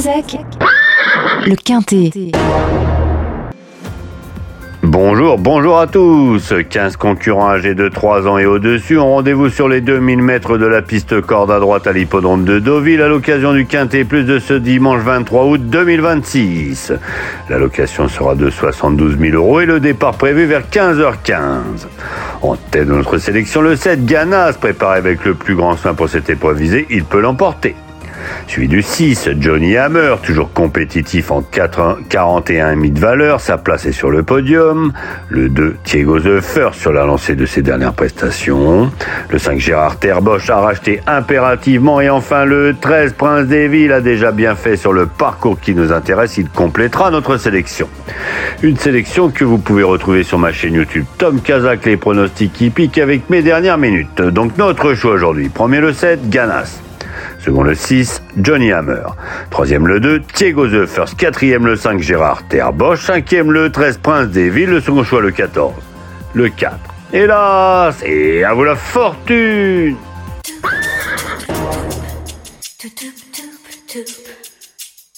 sec, le quintet. Bonjour à tous. 15 concurrents âgés de 3 ans et au-dessus ont rendez-vous sur les 2000 mètres de la piste corde à droite à l'hippodrome de Deauville à l'occasion du Quintet Plus de ce dimanche 23 août 2026. L'allocation sera de 72 000 € et le départ prévu vers 15h15. En tête de notre sélection, le 7 Ganas, préparé avec le plus grand soin pour cette épreuve visée, il peut l'emporter. Suivi du 6, Johnny Hammer, toujours compétitif en 41,5 de valeur, sa place est sur le podium. Le 2, Diego The First sur la lancée de ses dernières prestations. Le 5, Gérard Terbosch a racheté impérativement. Et enfin le 13, Prince des Villes a déjà bien fait sur le parcours qui nous intéresse, il complétera notre sélection. Une sélection que vous pouvez retrouver sur ma chaîne YouTube Tom Kazak, les pronostics hippiques avec mes dernières minutes. Donc notre choix aujourd'hui, premier le 7, Ganas. Second le 6, Johnny Hammer. Troisième le 2, Diego The First. Quatrième le 5, Gérard Terbosch. Cinquième le 13, Prince des Villes. Le second choix le 14. Le 4. Hélas, et à vous la fortune!